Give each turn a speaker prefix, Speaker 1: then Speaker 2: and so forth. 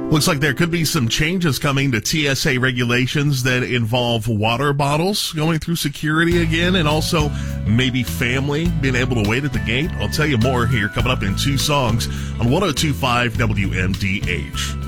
Speaker 1: Looks like there could be some changes coming to TSA regulations that involve water bottles going through security again, and also maybe family being able to wait at the gate. I'll tell you more here coming up in two songs on 102.5 WMDH.